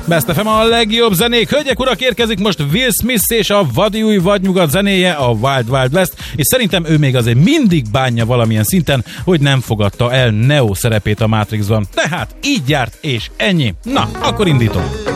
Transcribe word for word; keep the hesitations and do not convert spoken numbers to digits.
Best ef em a legjobb zenék. Hölgyek, urak, érkezik most Will Smith és a vadi új vadnyugat zenéje, a Wild Wild West, és szerintem ő még azért mindig bánja valamilyen szinten, hogy nem fogadta el Neo szerepét a Matrixban. Tehát így járt, és ennyi. Na, akkor indítom.